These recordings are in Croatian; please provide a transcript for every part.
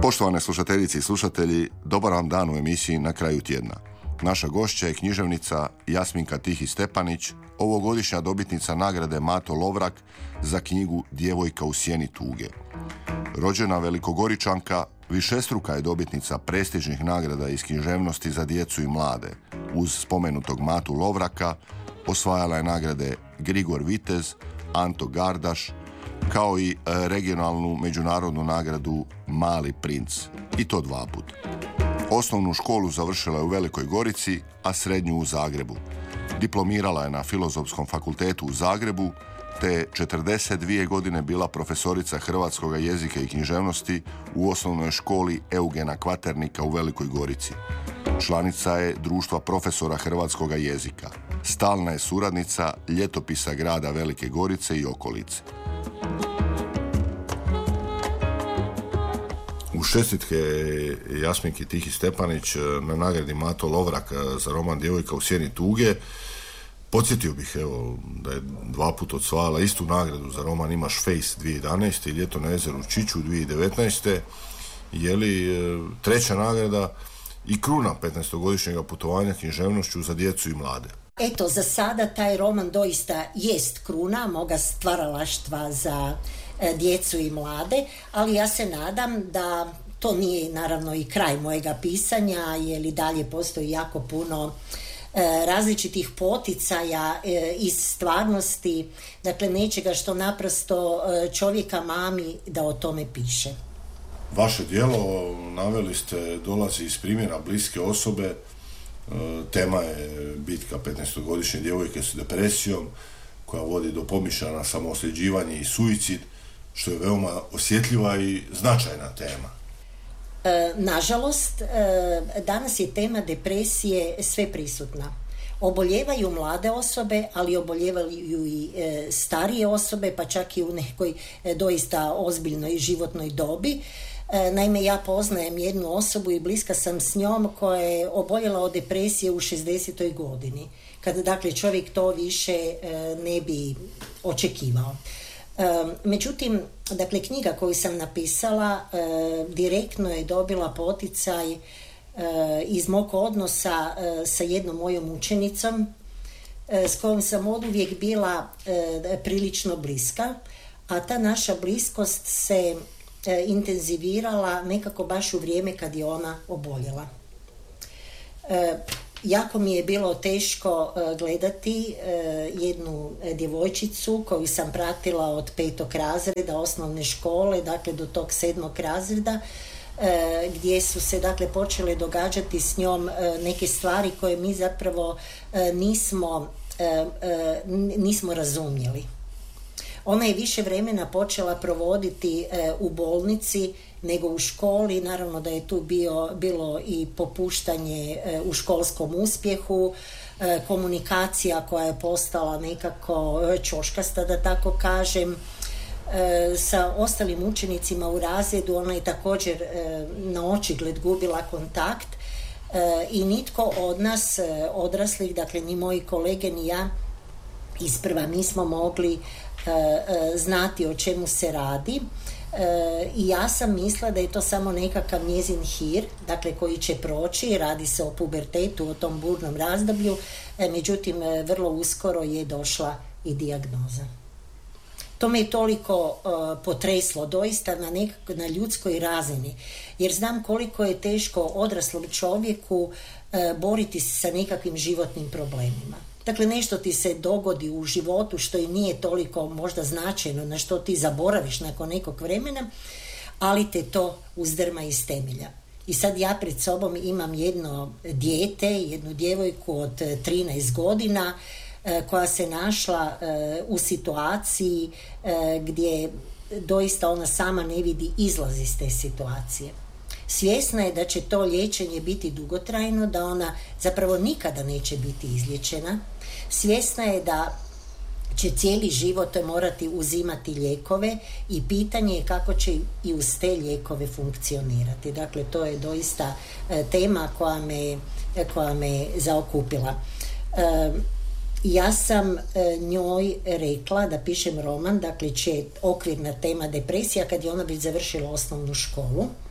Poštovane slušateljice i slušatelji, dobar vam dan u emisiji Na kraju tjedna. Naša gošća je književnica Jasminka Tihi-Stepanić, ovogodišnja dobitnica nagrade Mato Lovrak za knjigu Djevojka u sjeni tuge. Rođena Velikogoričanka, višestruka je dobitnica prestižnih nagrada iz književnosti za djecu i mlade. Uz spomenutog Matu Lovraka osvajala je nagrade Grigor Vitez, Anto Gardaš, kao i regionalnu međunarodnu nagradu Mali princ, i to 2 puta. Osnovnu školu završila je u Velikoj Gorici, a srednju u Zagrebu. Diplomirala je na Filozofskom fakultetu u Zagrebu, te 42 godine bila profesorica hrvatskog jezika i književnosti u osnovnoj školi Eugena Kvaternika u Velikoj Gorici. Članica je Društva profesora hrvatskog jezika. Stalna je suradnica Ljetopisa grada Velike Gorice i okolice. Uz čestitke Jasminki Tihi-Stepanić na nagradi Mato Lovrak za roman Djevojka u sjeni tuge, podsjetio bih da je 2 puta osvajala istu nagradu za roman Imaš fejs 2011. i Ljeto na jezeru Čiču 2019. Je li 3. nagrada i kruna 15-godišnjega putovanja književnošću za djecu i mlade? Eto, za sada taj roman doista jest kruna moga stvaralaštva za djecu i mlade, ali ja se nadam da to nije naravno i kraj mojega pisanja, jer i dalje postoji jako puno različitih poticaja iz stvarnosti, dakle nečega što naprosto čovjeka mami da o tome piše. Vaše djelo, naveli ste, dolazi iz primjera bliske osobe. Tema je bitka 15-godišnje djevojke s depresijom koja vodi do pomišlja na samoosljeđivanje i suicid, što je veoma osjetljiva i značajna tema. Nažalost, danas je tema depresije sve prisutna. Oboljevaju mlade osobe, ali oboljevaju i starije osobe, pa čak i u nekoj doista ozbiljnoj životnoj dobi. Naime, ja poznajem jednu osobu i bliska sam s njom koja je oboljela od depresije u 60. godini, kada dakle čovjek to više ne bi očekivao. Međutim, dakle knjiga koju sam napisala direktno je dobila poticaj iz mog odnosa sa jednom mojom učenicom s kojom sam oduvijek bila prilično bliska, a ta naša bliskost se intenzivirala nekako baš u vrijeme kad je ona oboljela. Jako mi je bilo teško gledati jednu djevojčicu koju sam pratila od 5. razreda osnovne škole, dakle do tog 7. razreda, gdje su se dakle počele događati s njom neke stvari koje mi zapravo nismo razumjeli. Ona je više vremena počela provoditi u bolnici nego u školi. Naravno da je tu bilo i popuštanje u školskom uspjehu, komunikacija koja je postala nekako ćoškasta, da tako kažem. Sa ostalim učenicima u razredu ona je također na očigled gubila kontakt i nitko od nas odraslih, dakle ni moji kolege ni ja, isprva nismo mogli znati o čemu se radi. I ja sam mislila da je to samo nekakav njezin hir, dakle koji će proći, radi se o pubertetu, o tom burnom razdoblju, međutim vrlo uskoro je došla i dijagnoza. To me je toliko potreslo, doista na ljudskoj razini, jer znam koliko je teško odraslom čovjeku boriti se sa nekakvim životnim problemima. Dakle, nešto ti se dogodi u životu što i nije toliko možda značajno, na što ti zaboraviš nakon nekog vremena, ali te to uzdrma iz temelja. I sad ja pred sobom imam jedno dijete, jednu djevojku od 13 godina koja se našla u situaciji gdje doista ona sama ne vidi izlaz iz te situacije. Svjesna je da će to liječenje biti dugotrajno, da ona zapravo nikada neće biti izliječena. Svjesna je da će cijeli život morati uzimati lijekove i pitanje je kako će i uz te lijekove funkcionirati. Dakle, to je doista tema koja me zaokupila. Ja sam njoj rekla da pišem roman, dakle će okvirna tema depresija kad je ona već završila osnovnu školu.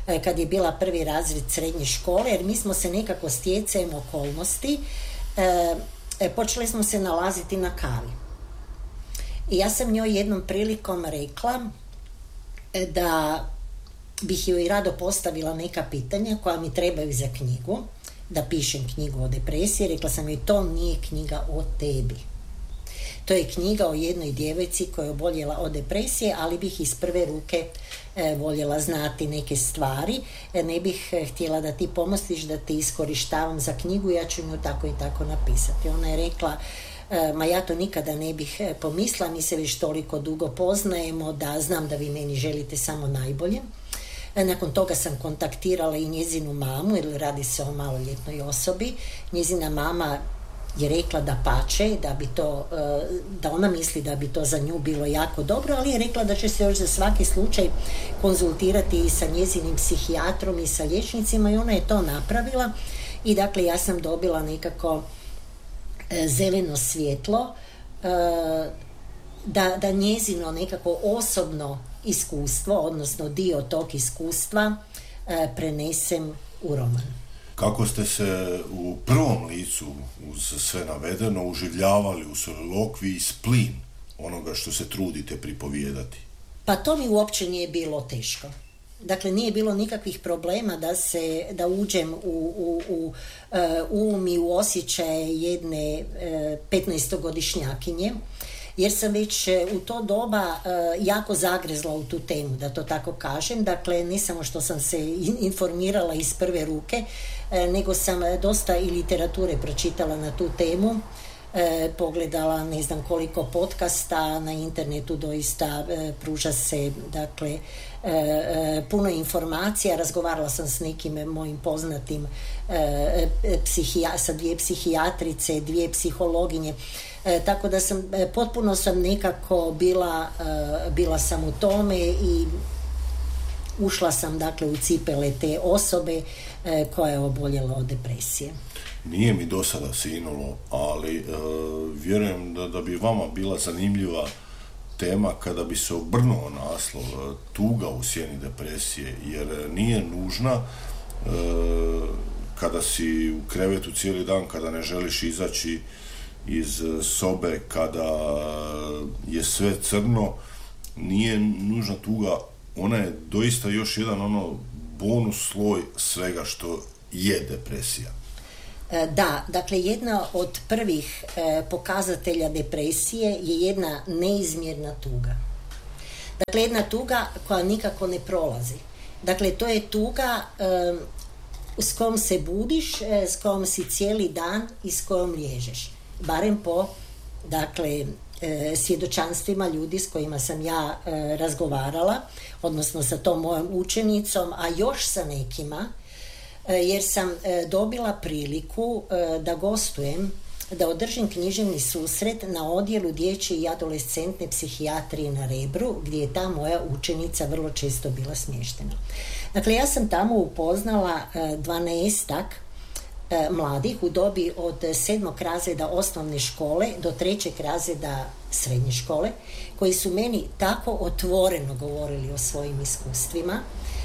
kad je bila prvi razred srednje škole, jer mi smo se nekako stjecajem okolnosti počeli smo se nalaziti na kavi. I ja sam njoj jednom prilikom rekla da bih joj rado postavila neka pitanja koja mi trebaju za knjigu, da pišem knjigu o depresiji. Rekla sam joj, to nije knjiga o tebi. To je knjiga o jednoj djevojci koja je oboljela od depresije, ali bih iz prve ruke voljela znati neke stvari. Ne bih htjela da ti pomostiš, da te iskorištavam za knjigu, ja ću nju tako i tako napisati. Ona je rekla, ma ja to nikada ne bih pomislila, mi se već toliko dugo poznajemo da znam da vi meni želite samo najbolje. Nakon toga sam kontaktirala i njezinu mamu, jer radi se o maloljetnoj osobi. Njezina mama je rekla da pače, da bi to, da ona misli da bi to za nju bilo jako dobro, ali je rekla da će se još za svaki slučaj konzultirati i sa njezinim psihijatrom i sa liječnicima, i ona je to napravila. I dakle, ja sam dobila nekako zeleno svjetlo da njezino nekako osobno iskustvo, odnosno dio tog iskustva prenesem u roman. Kako ste se u prvom licu uz sve navedeno uživljavali u solilokviji splin onoga što se trudite pripovijedati? Pa to mi uopće nije bilo teško. Dakle, nije bilo nikakvih problema da uđem u um i u osjećaje jedne 15-godišnjakinje, jer sam već u to doba jako zagrezla u tu temu, da to tako kažem. Dakle, ne samo što sam se informirala iz prve ruke, nego sam dosta i literature pročitala na tu temu, pogledala ne znam koliko podcasta na internetu, doista pruža se dakle puno informacija. Razgovarala sam s nekim mojim poznatim sa 2 psihijatrice, 2 psihologinje, tako da sam potpuno sam nekako bila sam u tome i ušla sam dakle u cipele te osobe koja je oboljela od depresije. Nije mi do sada sinulo, ali vjerujem da bi vama bila zanimljiva tema kada bi se obrnuo naslov tuga u sjeni depresije, jer nije nužna kada si u krevetu cijeli dan, kada ne želiš izaći iz sobe, kada je sve crno, nije nužna tuga, ona je doista još jedan bonus sloj svega što je depresija. Da, dakle jedna od prvih pokazatelja depresije je jedna neizmjerna tuga. Dakle, jedna tuga koja nikako ne prolazi. Dakle, to je tuga s kojom se budiš, s kojom si cijeli dan i s kojom liježeš. Barem po, dakle, svjedočanstvima ljudi s kojima sam ja razgovarala, odnosno sa tom mojom učenicom, a još sa nekima, jer sam dobila priliku da gostujem, da održim književni susret na odjelu dječje i adolescentne psihijatrije na Rebru, gdje je ta moja učenica vrlo često bila smještena. Dakle, ja sam tamo upoznala 12-ak mladih u dobi od 7. razreda osnovne škole do 3. razreda srednje škole, koji su meni tako otvoreno govorili o svojim iskustvima,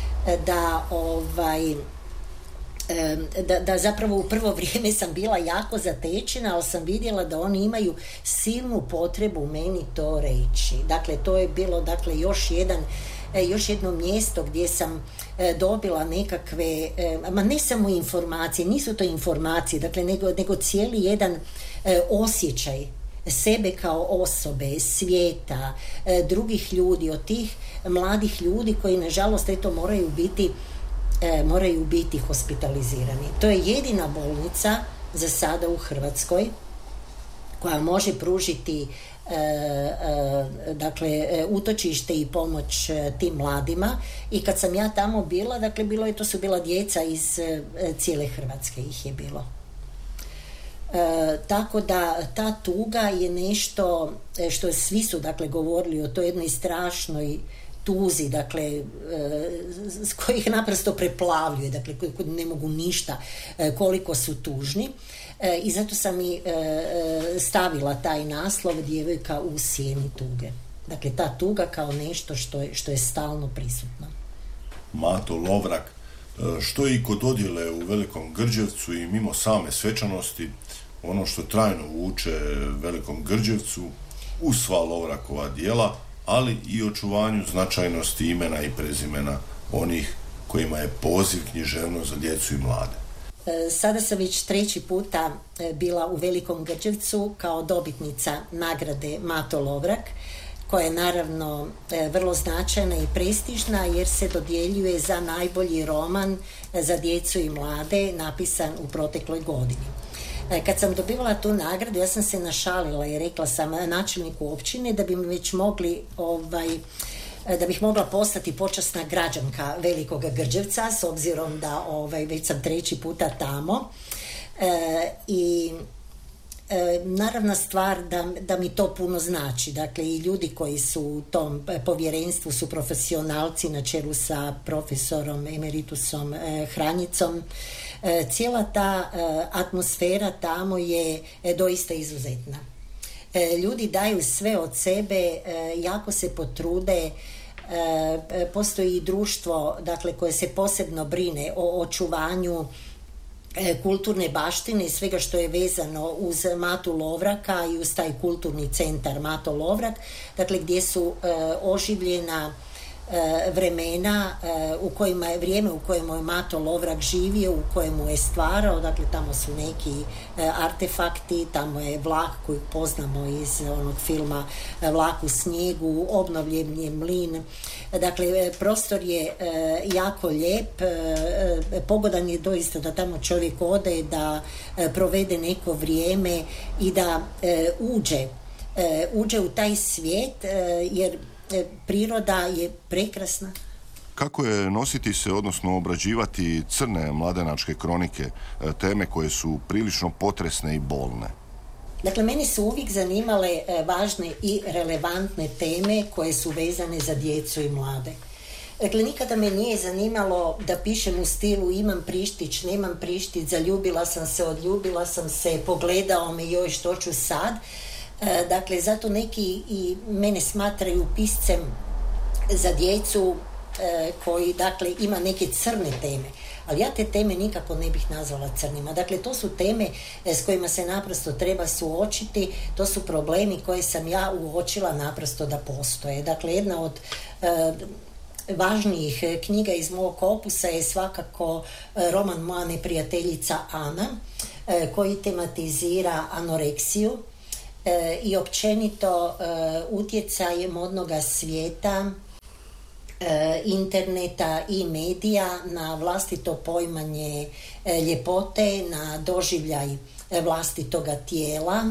da zapravo u prvo vrijeme sam bila jako zatečena, ali sam vidjela da oni imaju silnu potrebu meni to reći. Dakle, to je bilo još jedno mjesto gdje sam dobila nekakve, ma ne samo informacije, nisu to informacije, dakle, nego cijeli jedan osjećaj sebe kao osobe, svijeta, drugih ljudi, od tih mladih ljudi koji nažalost moraju biti hospitalizirani. To je jedina bolnica za sada u Hrvatskoj koja može pružiti utočište i pomoć tim mladima. I kad sam ja tamo bila, dakle to su bila djeca iz cijele Hrvatske, ih je bilo. Tako da ta tuga je nešto što svi su dakle govorili o toj jednoj strašnoj tuzi, dakle, s kojih naprosto preplavljuje, dakle, koji ne mogu ništa, koliko su tužni. I zato sam i stavila taj naslov Djevojka u sjeni tuge. Dakle, ta tuga kao nešto što je stalno prisutno. Mato Lovrak, što i kod dodjele u Velikom Grđevcu i mimo same svečanosti, ono što trajno vuče Velikom Grđevcu uz sva Lovrakova djela, ali i očuvanju značajnosti imena i prezimena onih kojima je poziv književnost za djecu i mlade. Sada sam već 3. puta bila u Velikom Grđevcu kao dobitnica nagrade Mato Lovrak, koja je naravno vrlo značajna i prestižna jer se dodjeljuje za najbolji roman za djecu i mlade napisan u protekloj godini. Kad sam dobivala tu nagradu, ja sam se našalila i rekla sam načelniku općine da bi mi već mogli da bih mogla postati počasna građanka Velikog Grđevca, s obzirom da već sam 3. puta tamo. Naravna stvar da mi to puno znači. Dakle, i ljudi koji su u tom povjerenstvu su profesionalci na čelu sa profesorom emeritusom Hranjicom. Cijela ta atmosfera tamo je doista izuzetna. Ljudi daju sve od sebe, jako se potrude. Postoji i društvo, dakle, koje se posebno brine o očuvanju kulturne baštine i svega što je vezano uz Matu Lovraka i uz taj kulturni centar Mato Lovrak, dakle gdje su oživljena vremena u kojima je vrijeme u kojemu je Mato Lovrak živio, u kojemu je stvarao, dakle tamo su neki artefakti, tamo je vlak koji poznamo iz onog filma Vlak u snijegu, obnovljen je mlin, dakle prostor je jako lijep, pogodan je doista da tamo čovjek ode, da provede neko vrijeme i da uđe u taj svijet, jer priroda je prekrasna. Kako je nositi se, odnosno obrađivati crne mladenačke kronike, teme koje su prilično potresne i bolne? Dakle, meni su uvijek zanimale važne i relevantne teme koje su vezane za djecu i mlade. Dakle, nikada me nije zanimalo da pišem u stilu imam prištić, nemam prištić, zaljubila sam se, odljubila sam se, pogledao me, joj što ću sad. Dakle, zato neki i mene smatraju piscem za djecu koji, dakle, ima neke crne teme. Ali ja te teme nikako ne bih nazvala crnima. Dakle, to su teme s kojima se naprosto treba suočiti, to su problemi koje sam ja uočila naprosto da postoje. Dakle, jedna od važnijih knjiga iz mog opusa je svakako roman Moja neprijateljica Ana, koji tematizira anoreksiju i općenito utjecaj modnoga svijeta, interneta i medija na vlastito poimanje ljepote, na doživljaj vlastitoga tijela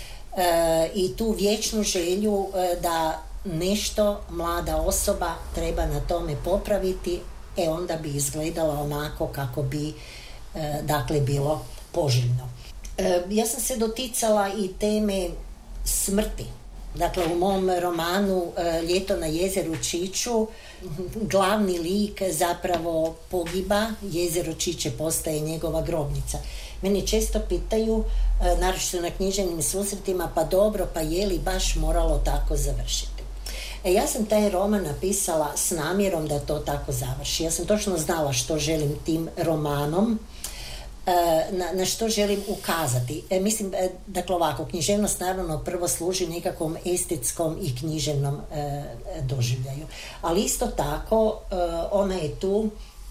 i tu vječnu želju da nešto mlada osoba treba na tome popraviti, onda bi izgledala onako kako bi dakle bilo poželjno. Ja sam se doticala i teme smrti. Dakle, u mom romanu Ljeto na jezeru Čiču glavni lik zapravo pogiba, jezero Čiče postaje njegova grobnica. Meni često pitaju, naročito na književnim susretima, pa dobro, pa je li baš moralo tako završiti? Ja sam taj roman napisala s namjerom da to tako završi. Ja sam točno znala što želim tim romanom, na što želim ukazati. Mislim, dakle ovako, književnost naravno prvo služi nekakvom estetskom i književnom doživljaju. Ali isto tako ona je tu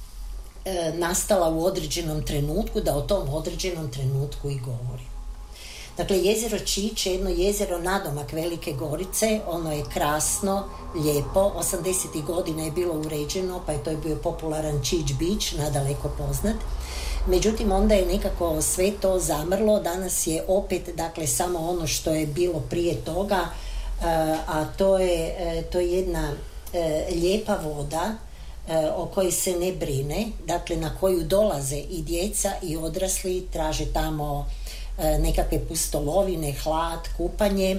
nastala u određenom trenutku da o tom određenom trenutku i govori. Dakle, jezero Čiče je jedno jezero nadomak Velike Gorice, ono je krasno, lijepo, 80. godina je bilo uređeno, pa je to bio popularan Čič Beach, nadaleko poznat. Međutim, onda je nekako sve to zamrlo, danas je opet, dakle, samo ono što je bilo prije toga, a to je jedna lijepa voda o kojoj se ne brine, dakle, na koju dolaze i djeca i odrasli, traže tamo nekakve pustolovine, hlad, kupanje,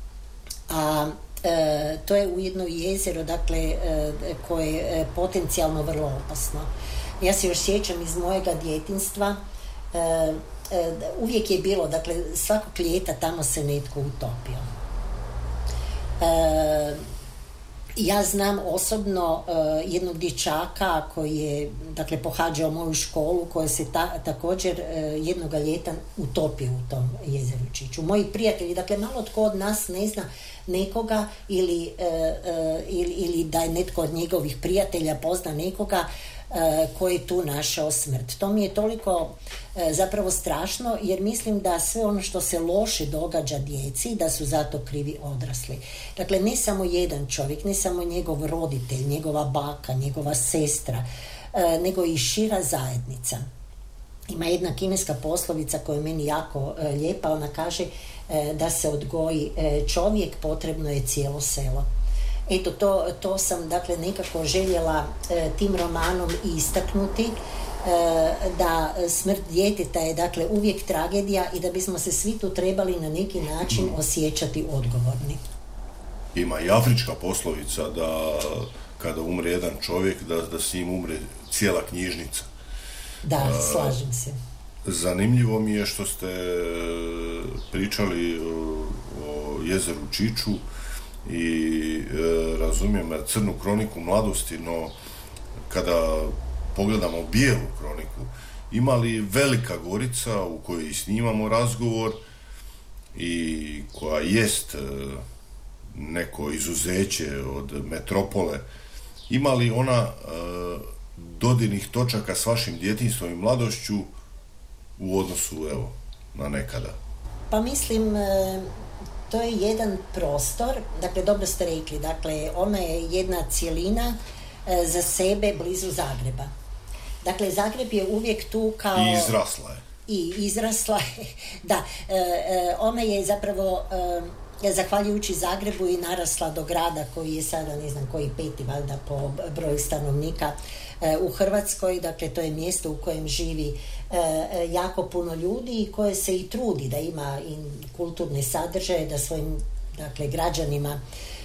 a to je ujedno jezero, dakle, koje je potencijalno vrlo opasno. Ja se još sjećam iz mojega djetinjstva, uvijek je bilo, dakle, svakog ljeta tamo se netko utopio. Ja znam osobno jednog dječaka koji je, dakle, pohađao moju školu, koji se također jednoga ljeta utopio u tom jezeru Čiču. Moji prijatelji, dakle, malo tko od nas ne zna nekoga ili da je netko od njegovih prijatelja pozna nekoga koji je tu našao smrt. To mi je toliko zapravo strašno, jer mislim da sve ono što se loše događa djeci, da su zato krivi odrasli. Dakle, ne samo jedan čovjek, ne samo njegov roditelj, njegova baka, njegova sestra, nego i šira zajednica. Ima jedna kineska poslovica koja je meni jako lijepa, ona kaže da se odgoji čovjek, potrebno je cijelo selo. Eto, to sam, dakle, nekako željela tim romanom istaknuti, da smrt djeteta je, dakle, uvijek tragedija i da bismo se svi tu trebali na neki način osjećati odgovorni. Ima i afrička poslovica da kada umre jedan čovjek, da s njim umre cijela knjižnica. Da, slažem se. Zanimljivo mi je što ste pričali o jezeru Čiču i razumijem Crnu kroniku mladosti, no kada pogledamo Bijelu kroniku, ima li Velika Gorica u kojoj snimamo razgovor i koja jest neko izuzeće od metropole, ima li ona dodirnih točaka s vašim djetinjstvom i mladošću u odnosu, evo, na nekada? Pa mislim, to je jedan prostor, dakle, dobro ste rekli, dakle, ona je jedna cjelina za sebe blizu Zagreba. Dakle, Zagreb je uvijek tu kao... I izrasla je. I izrasla je, da. Ona je zapravo, zahvaljujući Zagrebu, i narasla do grada koji je sada, ne znam, koji peti, valjda, po broju stanovnika u Hrvatskoj. Dakle, to je mjesto u kojem živi jako puno ljudi i koje se i trudi da ima i kulturne sadržaje, da svojim, dakle, građanima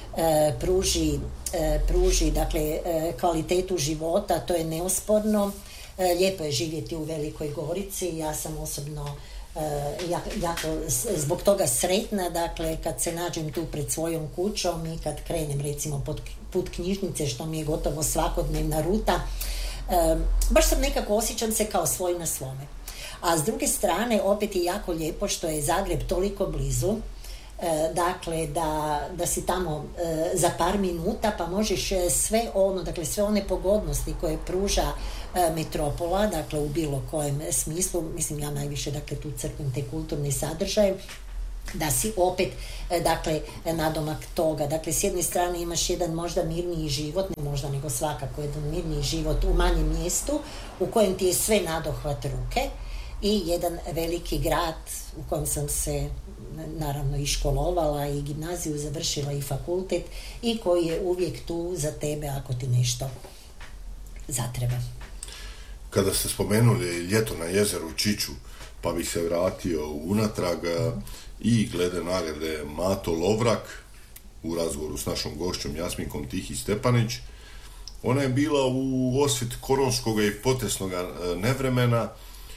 pruži dakle, kvalitetu života. To je neosporno. Lijepo je živjeti u Velikoj Gorici. Ja sam osobno jako zbog toga sretna, dakle, kad se nađem tu pred svojom kućom i kad krenem, recimo, put knjižnice, što mi je gotovo svakodnevna ruta, baš sam nekako, osjećam se kao svoj na svome. A s druge strane, opet je jako lijepo što je Zagreb toliko blizu, dakle, da si tamo za par minuta, pa možeš sve ono, dakle, sve one pogodnosti koje pruža metropola, dakle, u bilo kojem smislu, mislim, ja najviše, dakle, tu crpim te kulturne sadržaje, da si opet, dakle, nadomak toga. Dakle, s jedne strane imaš jedan možda mirniji život, ne možda, nego svakako jedan mirniji život u manjem mjestu, u kojem ti je sve nadohvat ruke, i jedan veliki grad u kojem sam se, naravno, i školovala, i gimnaziju završila, i fakultet, i koji je uvijek tu za tebe ako ti nešto zatreba. Kada ste spomenuli ljeto na jezeru Čiču, pa bih se vratio unatrag i glede nagrade Mato Lovrak u razgovoru s našom gošćom Jasminkom Tihi-Stepanić. Ona je bila u osvit koronskog i potresnog nevremena.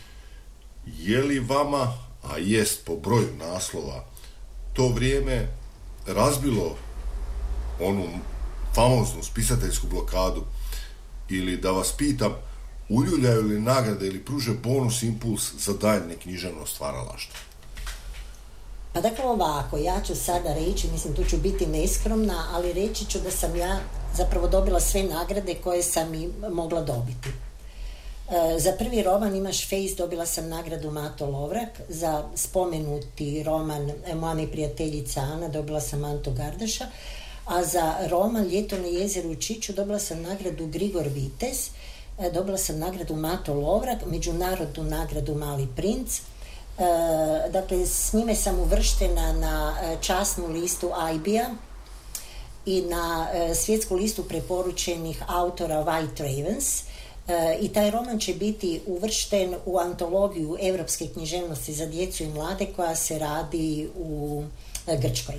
Je li vama, a jest po broju naslova, to vrijeme razbilo onu famoznu spisateljsku blokadu, ili da vas pitam, uljuljaju li nagrade ili pruže bonus impuls za daljnje književno stvaralaštvo? Pa dakle, ovako, ja ću sada reći, mislim, tu ću biti neskromna, ali reći ću da sam ja zapravo dobila sve nagrade koje sam i mogla dobiti. Za prvi roman Imaš fejs dobila sam nagradu Mato Lovrak, za spomenuti roman Moja neprijateljica Ana dobila sam Anto Gardaša, a za roman Ljeto na jezeru Čiču dobila sam nagradu Grigor Vitez, dobila sam nagradu Mato Lovrak, međunarodnu nagradu Mali princ. Dakle, s njime sam uvrštena na časnu listu IBA i na svjetsku listu preporučenih autora White Ravens. I taj roman će biti uvršten u antologiju Europske književnosti za djecu i mlade koja se radi u Grčkoj.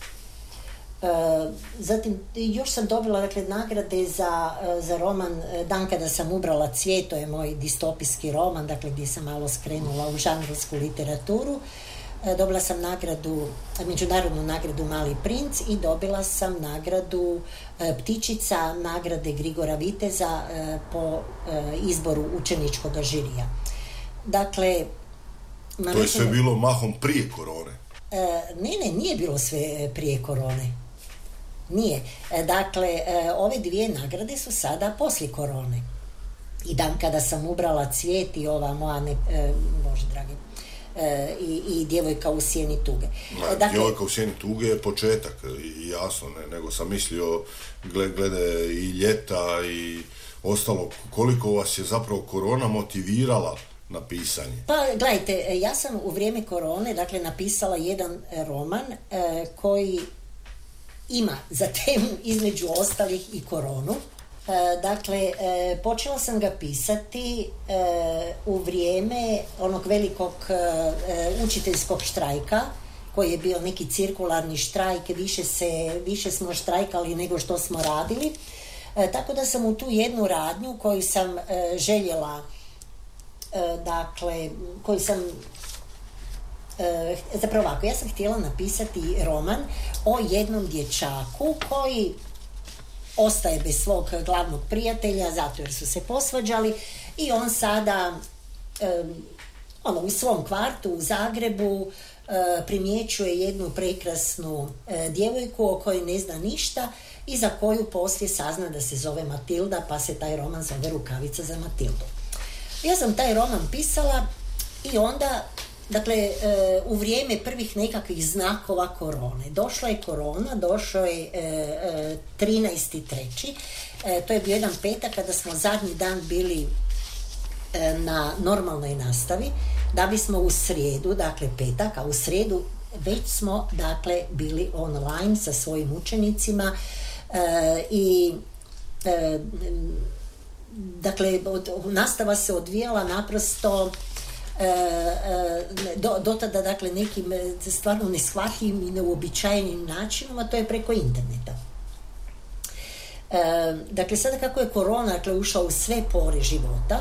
Zatim još sam dobila, dakle, nagrade za roman Dan kada sam ubrala cvijet, to je moj distopijski roman, dakle, gdje sam malo skrenula u žanrovsku literaturu. Dobila sam međunarodnu nagradu Mali princ i dobila sam nagradu Ptičica, nagrade Grigora Viteza po izboru učeničkog žirija. Dakle, to je sve bilo mahom prije korone. Ne, nije bilo sve prije korone. Nije. Dakle, ove dvije nagrade su sada poslije korone. I dan kada sam ubrala Cvijet i ova moja, Bože dragi, i Djevojka u sjeni tuge. Dakle, Djevojka u sjeni tuge je početak, jasno, nego sam mislio glede i ljeta i ostalo, koliko vas je zapravo korona motivirala na pisanje? Pa, gledajte, ja sam u vrijeme korone, dakle, napisala jedan roman koji ima za temu između ostalih i koronu. Dakle, počela sam ga pisati u vrijeme onog velikog učiteljskog štrajka, koji je bio neki cirkularni štrajk, više smo štrajkali nego što smo radili. Tako da sam u tu jednu radnju koju sam željela, dakle, koju sam zapravo ovako, ja sam htjela napisati roman o jednom dječaku koji ostaje bez svog glavnog prijatelja zato jer su se posvađali i on sada u svom kvartu u Zagrebu primjećuje jednu prekrasnu djevojku o kojoj ne zna ništa i za koju poslije sazna da se zove Matilda, pa se taj roman zove Rukavica za Matildu. Ja sam taj roman pisala i onda, dakle, u vrijeme prvih nekakvih znakova korone. Došla je korona, došao je 13.3. To je bio jedan petak kada smo zadnji dan bili na normalnoj nastavi, da bismo u srijedu, dakle petak, a u srijedu već smo, dakle, bili online sa svojim učenicima i dakle, nastava se odvijala naprosto do tada, dakle, nekim stvarno neshvatljivim i neuobičajenim načinom, a to je preko interneta. Dakle, sada kako je korona, dakle, ušla u sve pore života,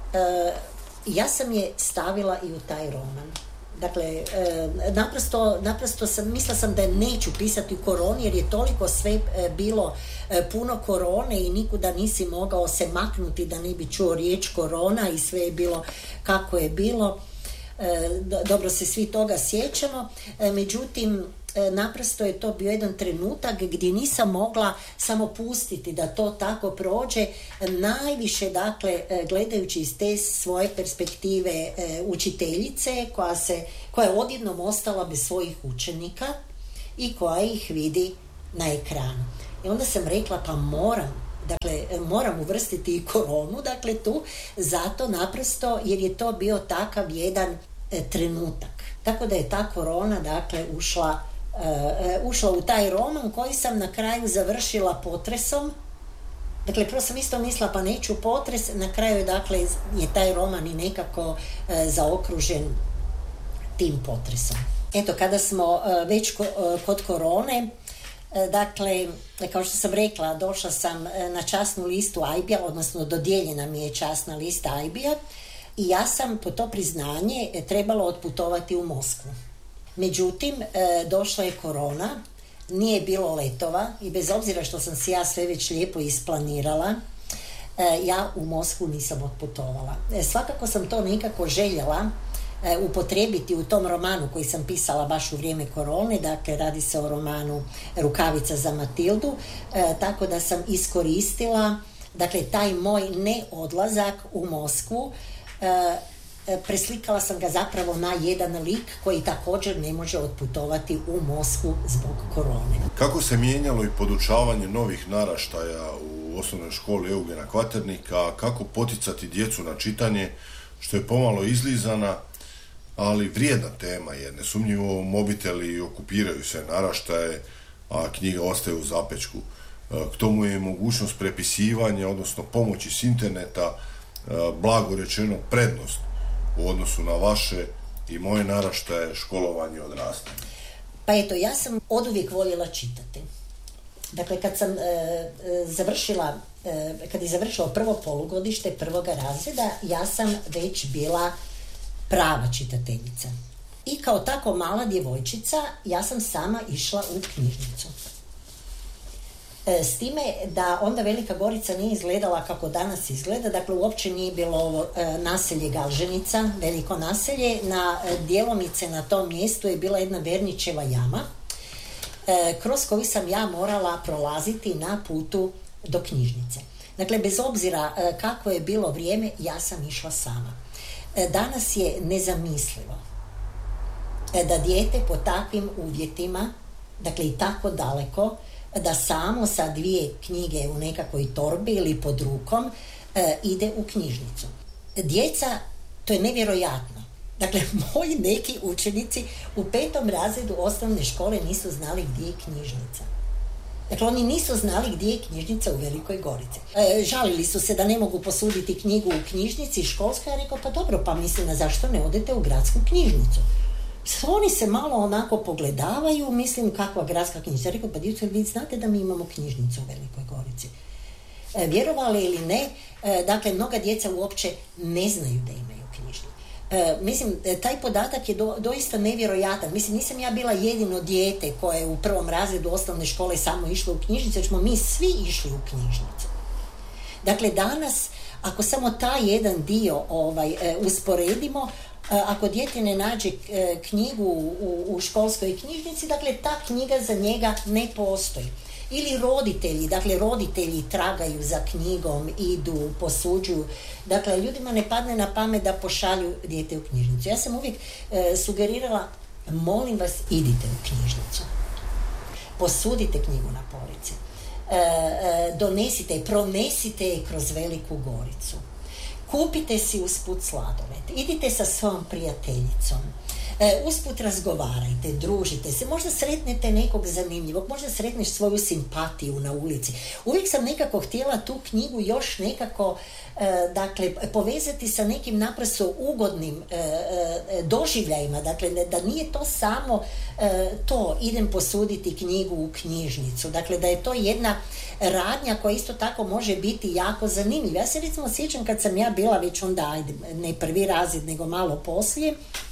ja sam je stavila i u taj roman. Dakle, naprosto mislila sam da neću pisati u koroni jer je toliko sve bilo puno korone i nikuda nisi mogao se maknuti da ne bi čuo riječ korona i sve je bilo kako je bilo. Dobro se svi toga sjećamo, međutim naprosto je to bio jedan trenutak gdje nisam mogla samo pustiti da to tako prođe, najviše, dakle, gledajući iz te svoje perspektive učiteljice koja je odjednom ostala bez svojih učenika i koja ih vidi na ekranu. I onda sam rekla, pa moram uvrstiti i koronu, dakle, tu, zato naprosto jer je to bio takav jedan trenutak. Tako da je ta korona, dakle, ušla u taj roman koji sam na kraju završila potresom. Dakle, prvo sam isto mislila pa neću potres, na kraju, dakle, je taj roman i nekako zaokružen tim potresom. Eto, kada smo već kod korone, dakle, kao što sam rekla, došla sam na časnu listu AIB-a, odnosno dodijeljena mi je časna lista AIB-a i ja sam po to priznanje trebala otputovati u Moskvu. Međutim, došla je korona, nije bilo letova i bez obzira što sam si ja sve već lijepo isplanirala, ja u Moskvu nisam otputovala. Svakako sam to nekako željela upotrijebiti u tom romanu koji sam pisala baš u vrijeme korone, dakle radi se o romanu Rukavica za Matildu, tako da sam iskoristila, dakle, taj moj neodlazak u Moskvu, preslikala sam ga zapravo na jedan lik koji također ne može otputovati u Moskvu zbog korone. Kako se mijenjalo i podučavanje novih naraštaja u osnovnoj školi Eugena Kvaternika, kako poticati djecu na čitanje, što je pomalo izlizana, ali vrijedna tema, jer nesumnjivo mobiteli okupiraju sve naraštaje, a knjiga ostaje u zapečku. K tomu je mogućnost prepisivanja, odnosno pomoći s interneta, blago rečeno prednost u odnosu na vaše i moje naraštaje, školovanje i odrastanje. Pa eto, ja sam oduvijek voljela čitati. Dakle, kad je završilo prvo polugodište prvoga razreda, ja sam već bila prava čitateljica. I kao tako mala djevojčica ja sam sama išla u knjižnicu. S time da onda Velika Gorica nije izgledala kako danas izgleda, dakle uopće nije bilo ovo naselje Galženica, veliko naselje, na djelomice na tom mjestu je bila jedna Verničeva jama, kroz koju sam ja morala prolaziti na putu do knjižnice. Dakle, bez obzira kako je bilo vrijeme, ja sam išla sama. Danas je nezamislivo da dijete po takvim uvjetima, dakle i tako daleko, da samo sa 2 knjige u nekakvoj torbi ili pod rukom ide u knjižnicu. Djeca, to je nevjerojatno. Dakle, moji neki učenici u 5. razredu osnovne škole nisu znali gdje je knjižnica. Dakle, oni nisu znali gdje je knjižnica u Velikoj Gorici. Žalili su se da ne mogu posuditi knjigu u knjižnici školskoj, ja rekao, pa dobro, pa mislim, zašto ne odete u gradsku knjižnicu? Oni se malo onako pogledavaju, mislim, kakva gradska knjižnica. Rekao, pa djeco, vi znate da mi imamo knjižnicu u Velikoj Gorici. Vjerovali ili ne, dakle, mnoga djeca uopće ne znaju da imaju knjižnicu. Mislim, taj podatak je doista nevjerojatan. Mislim, nisam ja bila jedino dijete koje je u 1. razredu osnovne škole samo išlo u knjižnicu, jer smo mi svi išli u knjižnicu. Dakle, danas, ako samo taj jedan dio usporedimo, ako dijete ne nađe knjigu u školskoj knjižnici, dakle, ta knjiga za njega ne postoji. Ili roditelji tragaju za knjigom, idu, posuđuju. Dakle, ljudima ne padne na pamet da pošalju dijete u knjižnicu. Ja sam uvijek sugerirala, molim vas, idite u knjižnicu. Posudite knjigu na polici. Donesite, pronesite je kroz Veliku Goricu. Kupite si usput sladoled. Idite sa svojom prijateljicom. Usput razgovarajte, družite se, možda sretnete nekog zanimljivog, možda sretneš svoju simpatiju na ulici. Uvijek sam nekako htjela tu knjigu još nekako povezati sa nekim naprosto ugodnim doživljajima, dakle da nije to samo to, idem posuditi knjigu u knjižnicu, dakle da je to jedna radnja koja isto tako može biti jako zanimljiva. Ja se recimo sjećam kad sam ja bila već onda, ne 1. razred nego malo poslije,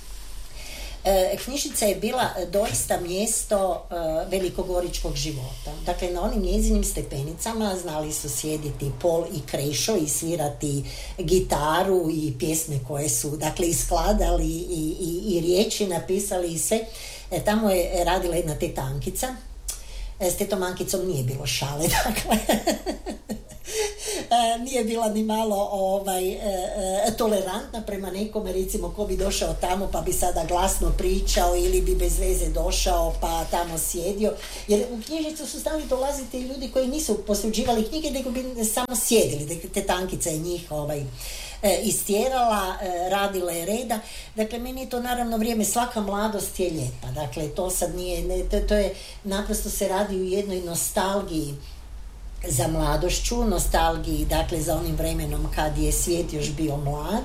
knjižnica je bila doista mjesto velikogoričkog života. Dakle, na onim njezinim stepenicama znali su sjediti Pol i Krešo i svirati gitaru i pjesme koje su, dakle, iskladali i riječi napisali i sve. Tamo je radila jedna teta Ankica. S tetom Ankicom nije bilo šale, dakle. Nije bila ni malo tolerantna prema nekome, recimo ko bi došao tamo pa bi sada glasno pričao ili bi bez veze došao pa tamo sjedio, jer u knjižnicu su stali dolaziti ljudi koji nisu posuđivali knjige nego bi samo sjedili. Teta Ankica je njih istjerala, radila je reda. Dakle, meni je to naravno vrijeme, svaka mladost je lijepa, dakle to sad nije, to je naprosto se radi u jednoj nostalgiji za mladošću, nostalgiji, dakle, za onim vremenom kad je svijet još bio mlad,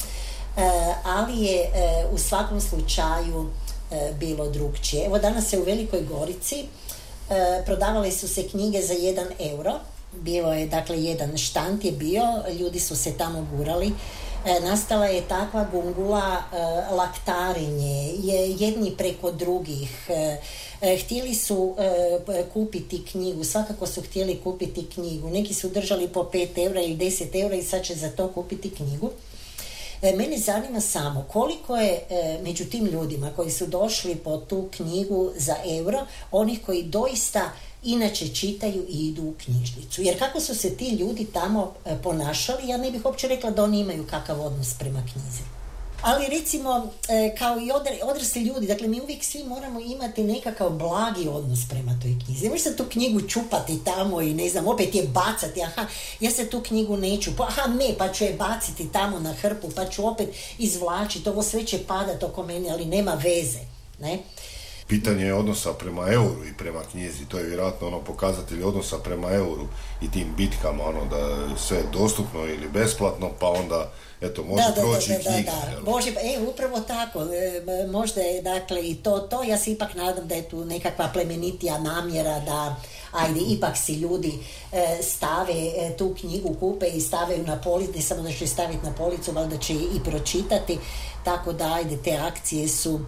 ali je u svakom slučaju bilo drugčije. Evo, danas se u Velikoj Gorici prodavale su se knjige za 1 euro, bilo je, dakle, jedan štand je bio, ljudi su se tamo gurali, nastala je takva gungula, laktarenje, jedni preko drugih, htjeli su kupiti knjigu, svakako su htjeli kupiti knjigu, neki su držali po 5 eura ili 10 eura i sad će za to kupiti knjigu. Mene zanima samo koliko je među tim ljudima koji su došli po tu knjigu za euro, onih koji doista inače čitaju i idu u knjižnicu. Jer kako su se ti ljudi tamo ponašali, ja ne bih uopće rekla da oni imaju kakav odnos prema knjizi. Ali recimo, kao i odrasli ljudi, dakle mi uvijek svi moramo imati nekakav blagi odnos prema toj knjizi. Ne možeš se tu knjigu čupati tamo i ne znam, opet je bacati, ja se tu knjigu neću, pa ću je baciti tamo na hrpu, pa ću opet izvlačiti, ovo sve će padati oko mene, ali nema veze, ne? Pitanje je odnosa prema euru i prema knjizi, to je vjerojatno pokazatelj odnosa prema euru i tim bitkama, da je sve dostupno ili besplatno, pa onda eto, može proći knjiga. Može, upravo tako, možda je, dakle, i to, ja se ipak nadam da je tu nekakva plemenitija namjera da, ipak si ljudi stave tu knjigu, kupe i stave ju na policu, ne samo da će staviti na policu, valjda će i pročitati, tako da, te akcije su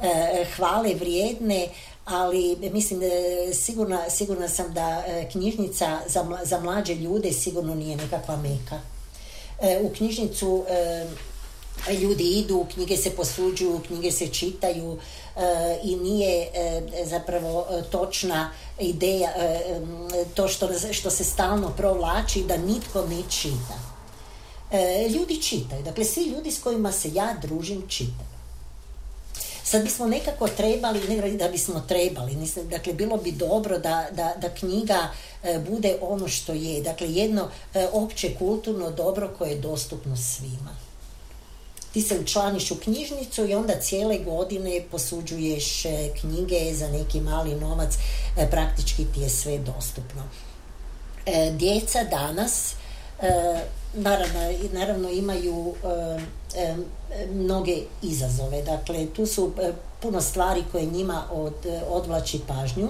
hvale vrijedne, ali mislim sigurna sam da knjižnica za mlađe ljude sigurno nije nekakva meka. U knjižnicu ljudi idu, knjige se posuđuju, knjige se čitaju i nije zapravo točna ideja to što se stalno provlači da nitko ne čita. Ljudi čitaju, dakle svi ljudi s kojima se ja družim čitaju. Sad bismo nekako trebali, ne da bismo trebali, dakle bilo bi dobro da knjiga bude ono što je, dakle jedno opće kulturno dobro koje je dostupno svima. Ti se učlaniš u knjižnicu i onda cijele godine posuđuješ knjige za neki mali novac, praktički ti je sve dostupno. Djeca danas naravno imaju mnoge izazove, dakle tu su puno stvari koje njima odvlači pažnju.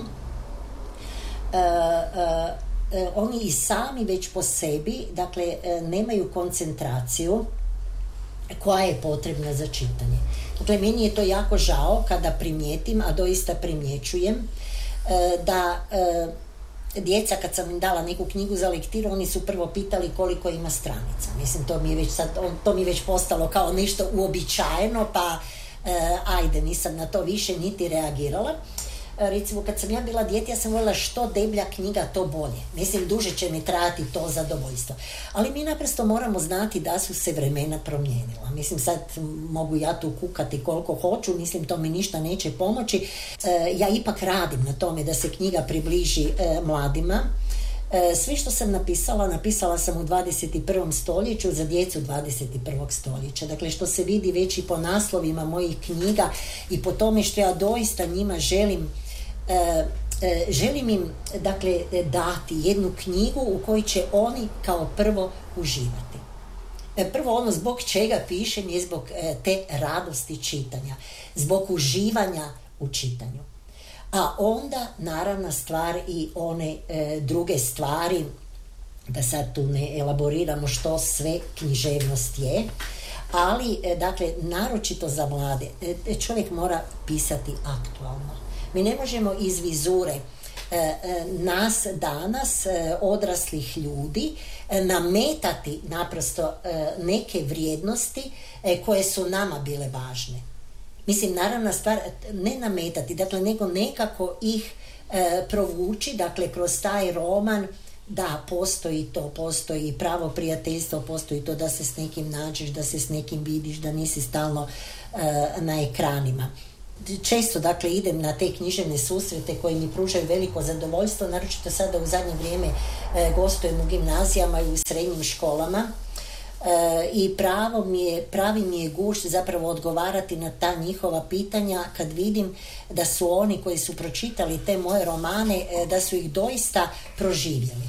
Oni i sami već po sebi, dakle nemaju koncentraciju koja je potrebna za čitanje. Dakle, meni je to jako žao kada primijetim, a doista primjećujem, da djeca, kad sam im dala neku knjigu za lektiru, oni su prvo pitali koliko ima stranica. Mislim, to mi je već postalo kao nešto uobičajeno, pa ajde, nisam na to više niti reagirala. Recimo, kad sam ja bila dijete, ja sam voljela što deblja knjiga, to bolje. Mislim, duže će mi trajati to zadovoljstvo. Ali mi naprosto moramo znati da su se vremena promijenila. Mislim, sad mogu ja tu kukati koliko hoću, mislim, to mi ništa neće pomoći. Ja ipak radim na tome da se knjiga približi mladima. Sve što sam napisala sam u 21. stoljeću za djecu 21. stoljeća. Dakle, što se vidi već i po naslovima mojih knjiga i po tome što ja doista njima želim im, dakle, dati jednu knjigu u kojoj će oni kao prvo uživati. Prvo ono zbog čega pišem je zbog te radosti čitanja, zbog uživanja u čitanju. A onda naravna stvar i one druge stvari, da sad tu ne elaboriramo što sve književnost je, ali dakle naročito za mlade čovjek mora pisati aktualno. Mi ne možemo iz vizure nas danas, odraslih ljudi, nametati naprosto neke vrijednosti koje su nama bile važne. Mislim, naravna stvar, ne nametati, dakle, nego nekako ih provući, dakle, kroz taj roman, da, postoji pravo prijateljstvo, postoji to da se s nekim nađeš, da se s nekim vidiš, da nisi stalno na ekranima. Često, dakle, idem na te književne susrete koje mi pružaju veliko zadovoljstvo, naročito sada u zadnje vrijeme gostujem u gimnazijama i u srednjim školama. I pravi mi je gušt zapravo odgovarati na ta njihova pitanja kad vidim da su oni koji su pročitali te moje romane, da su ih doista proživjeli.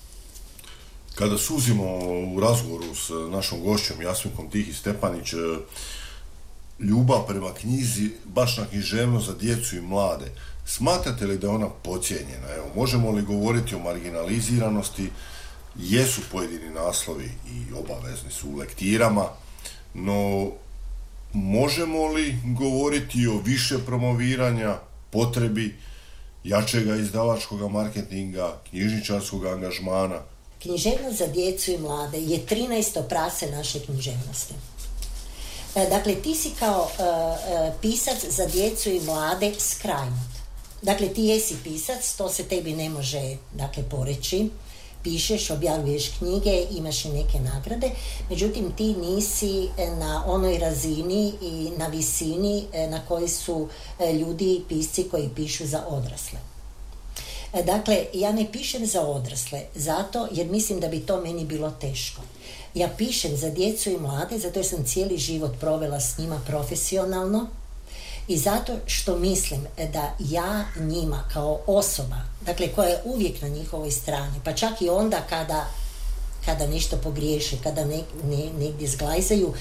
Kada suzimo u razgovoru s našom gošćom Jasminkom Tihi-Stepanić ljubav prema knjizi, baš na književnost za djecu i mlade, smatrate li da je ona podcijenjena? Evo, možemo li govoriti o marginaliziranosti? Jesu pojedini naslovi i obavezni su u lektirama, no možemo li govoriti o više promoviranja, potrebi jačega izdavačkog marketinga, knjižničarskog angažmana? Književnost za djecu i mlade je 13. prase naše književnosti. Dakle, ti si kao pisac za djecu i mlade skrajnut. Dakle, ti jesi pisac, to se tebi ne može, dakle, poreći. Pišeš, objavljuješ knjige, imaš i neke nagrade, međutim ti nisi na onoj razini i na visini na kojoj su ljudi, pisci koji pišu za odrasle. Dakle, ja ne pišem za odrasle zato jer mislim da bi to meni bilo teško. Ja pišem za djecu i mlade zato jer sam cijeli život provela s njima profesionalno i zato što mislim da ja njima kao osoba, dakle koja je uvijek na njihovoj strani, pa čak i onda kada nešto pogriješe, kada negdje zglajzaju,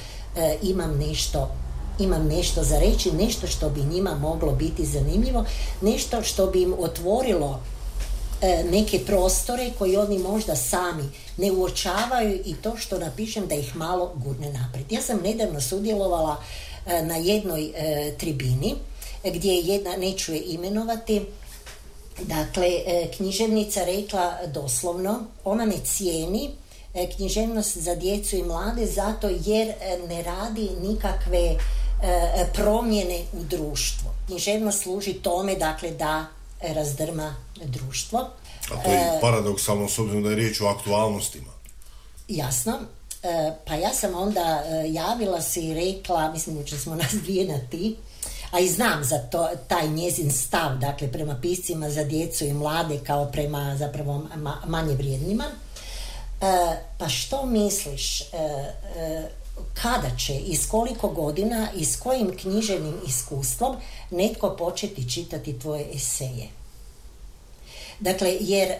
imam nešto za reći, nešto što bi njima moglo biti zanimljivo, nešto što bi im otvorilo neke prostore koji oni možda sami ne uočavaju i to što napišem da ih malo gurne naprijed. Ja sam nedavno sudjelovala na jednoj tribini gdje je jedna, neću je imenovati, dakle, književnica rekla doslovno, ona ne cijeni književnost za djecu i mlade zato jer ne radi nikakve promjene u društvu. Književnost služi tome, dakle, da razdrma društvo. A to je paradoksalno s obzirom da je riječ o aktualnostima. Jasno. Pa ja sam onda javila se i rekla, mislim da smo nas dvije na ti, a i znam za to, taj njezin stav, dakle, prema piscima za djecu i mlade kao prema zapravo manje vrijednima. Pa što misliš, kada će, iz koliko godina i s kojim književnim iskustvom netko početi čitati tvoje eseje? Dakle, jer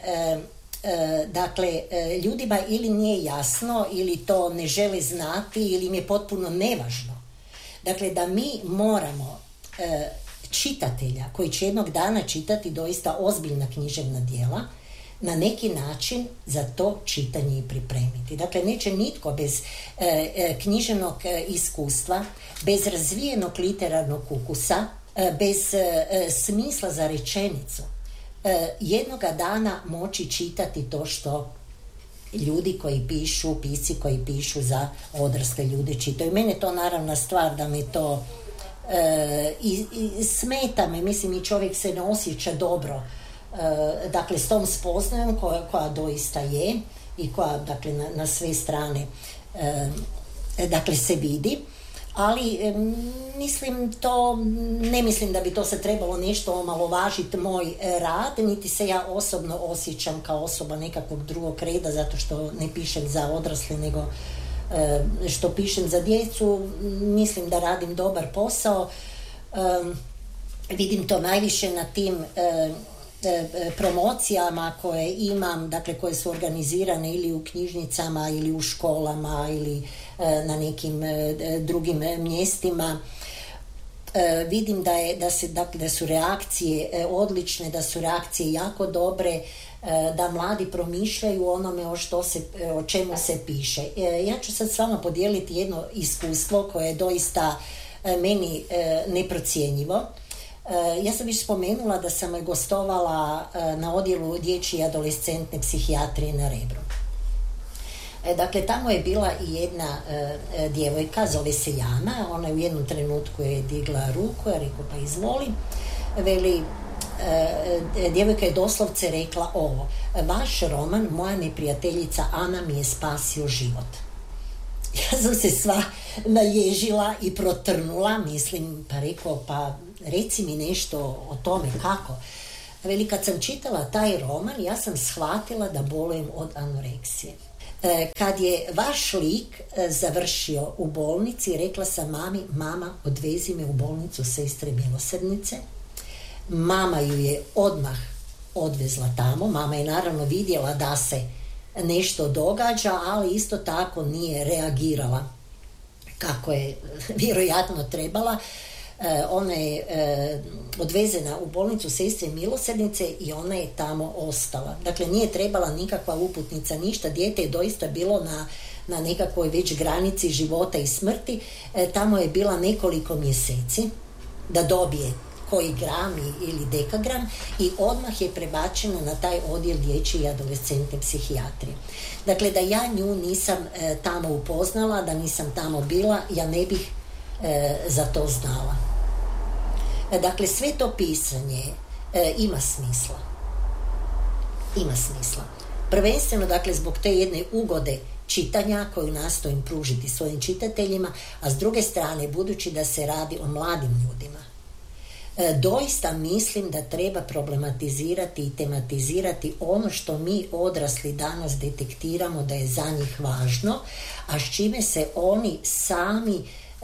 ljudima ili nije jasno, ili to ne žele znati, ili im je potpuno nevažno. Dakle, da mi moramo čitatelja koji će jednog dana čitati doista ozbiljna književna djela, na neki način za to čitanje i pripremiti. Dakle, neće nitko bez književnog iskustva, bez razvijenog literarnog ukusa, bez smisla za rečenicu, jednoga dana moći čitati to što ljudi koji pišu, pisci koji pišu za odrasle ljude čitaju. Mene to naravna stvar da me to i smeta me, mislim, i čovjek se ne osjeća dobro, dakle, s tom spoznajom koja doista je i koja, dakle, na sve strane dakle, se vidi, ali ne mislim da bi to se trebalo nešto omalovažiti moj rad, niti se ja osobno osjećam kao osoba nekakvog drugog reda zato što ne pišem za odrasle, nego što pišem za djecu. Mislim da radim dobar posao. Vidim to najviše na tim promocijama koje imam, dakle, koje su organizirane ili u knjižnicama ili u školama ili na nekim drugim mjestima. Vidim da su reakcije odlične, da su reakcije jako dobre, da mladi promišljaju o onome o čemu se piše. Ja ću sad s vama podijeliti jedno iskustvo koje je doista meni neprocjenjivo. Ja sam već spomenula da sam gostovala na odjelu dječje i adolescentne psihijatrije na Rebru. Dakle, tamo je bila i jedna djevojka, zove se Jana, ona je u jednom trenutku je digla ruku, ja rekao pa izvoli, veli, djevojka je doslovce rekla ovo: vaš roman, moja neprijateljica Ana mi je spasio život. Ja sam se sva naježila i protrnula, mislim, pa rekao, pa reci mi nešto o tome kako. Veli, kad sam čitala taj roman, ja sam shvatila da bolujem od anoreksije. Kad je vaš lik završio u bolnici, rekla sam mami, mama, odvezi me u bolnicu Sestre Milosrdnice. Mama ju je odmah odvezla tamo. Mama je naravno vidjela da se nešto događa, ali isto tako nije reagirala kako je vjerojatno trebala. Ona je odvezena u bolnicu Sestre Milosrdnice i ona je tamo ostala. Dakle, nije trebala nikakva uputnica, ništa. Dijete je doista bilo na nekakvoj već granici života i smrti. Tamo je bila nekoliko mjeseci da dobije koji gram ili dekagram i odmah je prebačena na taj odjel dječje i adolescentne psihijatrije. Dakle, da ja nju nisam tamo upoznala, da nisam tamo bila, ja ne bih za to znala. Dakle, sve to pisanje ima smisla. Ima smisla. Prvenstveno, dakle, zbog te jedne ugode čitanja koju nastojim pružiti svojim čitateljima, a s druge strane, budući da se radi o mladim ljudima, doista mislim da treba problematizirati i tematizirati ono što mi odrasli danas detektiramo da je za njih važno, a s čime se oni sami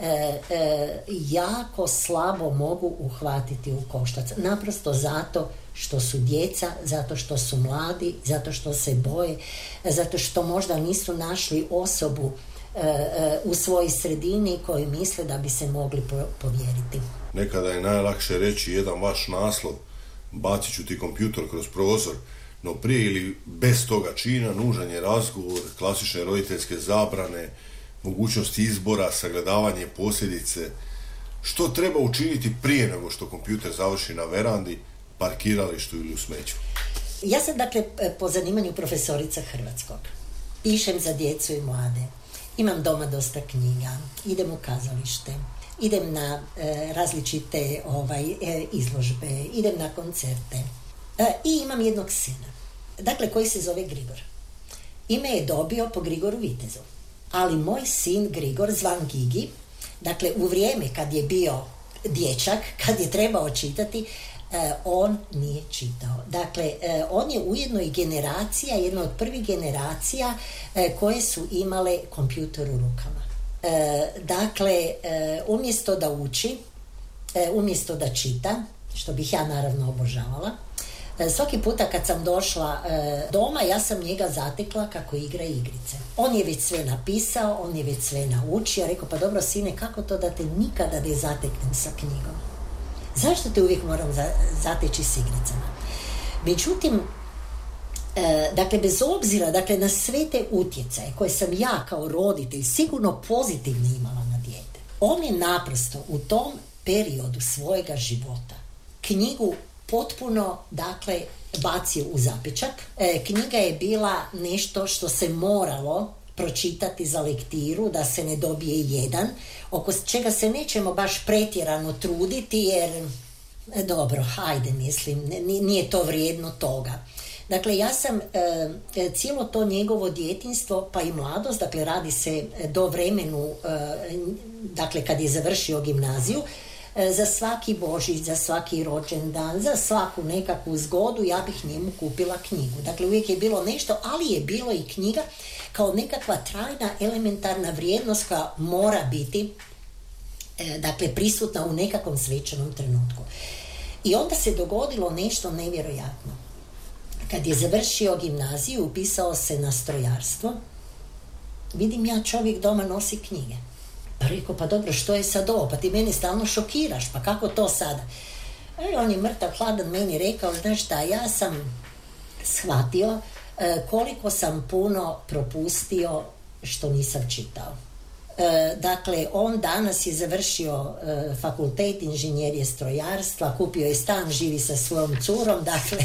jako slabo mogu uhvatiti u koštac. Naprosto zato što su djeca, zato što su mladi, zato što se boje, zato što možda nisu našli osobu u svojoj sredini koji misle da bi se mogli povjeriti. Nekada je najlakše reći jedan vaš naslov, bacit ću ti kompjutor kroz prozor, no prije ili bez toga čina nužan je razgovor, klasične roditeljske zabrane, mogućnost izbora, sagledavanje posljedice, što treba učiniti prije nego što kompjuter završi na verandi, parkiralištu ili u smeću? Ja sam dakle po zanimanju profesorica hrvatskog. Pišem za djecu i mlade. Imam doma dosta knjiga. Idem u kazalište. Idem na različite izložbe. Idem na koncerte. I imam jednog sina. Dakle, koji se zove Grigor. Ime je dobio po Grigoru Vitezu. Ali moj sin Grigor, zvan Gigi, dakle, u vrijeme kad je bio dječak, kad je trebao čitati, on nije čitao. Dakle, on je ujedno i generacija, jedna od prvih generacija koje su imale kompjuter u rukama. Dakle, umjesto da uči, umjesto da čita, što bih ja naravno obožavala, svaki puta kad sam došla doma, ja sam njega zatekla kako igra igrice. On je već sve napisao, on je već sve naučio. Rekao, pa dobro sine, kako to da te nikada ne zateknem sa knjigom? Zašto te uvijek moram zateći s igricama? Međutim, dakle, bez obzira na sve te utjecaje koje sam ja kao roditelj sigurno pozitivno imala na dijete, on je naprosto u tom periodu svojega života knjigu potpuno, dakle, bacio u zapećak. Knjiga je bila nešto što se moralo pročitati za lektiru, da se ne dobije jedan, oko čega se nećemo baš pretjerano truditi, jer, dobro, hajde, mislim, nije to vrijedno toga. Dakle, ja sam cijelo to njegovo djetinjstvo, pa i mladost, dakle, radi se do vremenu, dakle, kad je završio gimnaziju, za svaki Božić, za svaki rođendan, za svaku nekakvu zgodu, ja bih njemu kupila knjigu. Dakle, uvijek je bilo nešto, ali je bilo i knjiga kao nekakva trajna, elementarna vrijednost koja mora biti, dakle, prisutna u nekakvom svečanom trenutku. I onda se dogodilo nešto nevjerojatno. Kad je završio gimnaziju, upisao se na strojarstvo, vidim ja, čovjek doma nosi knjige. Pa rekao, pa dobro, što je sad ovo? Pa ti mene stalno šokiraš, pa kako to sada? On je mrtav hladan meni rekao, znaš šta, ja sam shvatio koliko sam puno propustio što nisam čitao. Dakle, on danas je završio fakultet inženjerije strojarstva, kupio je stan, živi sa svojom curom, dakle,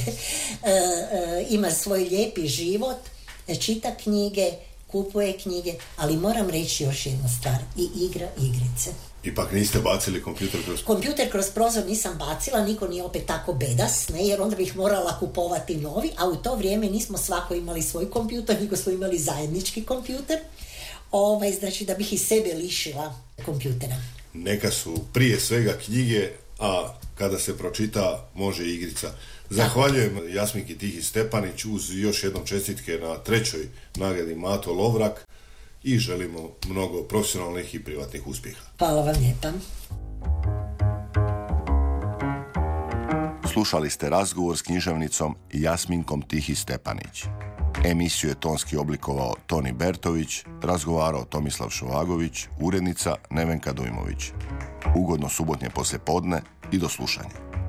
ima svoj lijepi život, čita knjige, kupuje knjige, ali moram reći još jednu stvar, i igra igrice. Ipak niste bacili kompjuter kroz prozor? Kompjuter kroz prozor nisam bacila, niko nije opet tako bedas, ne, jer onda bih morala kupovati novi, a u to vrijeme nismo svako imali svoj kompjuter, nego smo imali zajednički kompjuter, znači da bih i sebe lišila kompjutera. Neka su prije svega knjige, a kada se pročita, može igrica. Zahvaljujem Jasminki Tihi Stepanić, uz još jednom čestitke na 3. nagradi Mato Lovrak i želimo mnogo profesionalnih i privatnih uspjeha. Hvala vam lijepa. Slušali ste razgovor s književnicom Jasminkom Tihi Stepanić. Emisiju je tonski oblikovao Toni Bertović, razgovarao Tomislav Šovagović, urednica Nevenka Dujmović. Ugodno subotnje poslijepodne i do slušanja.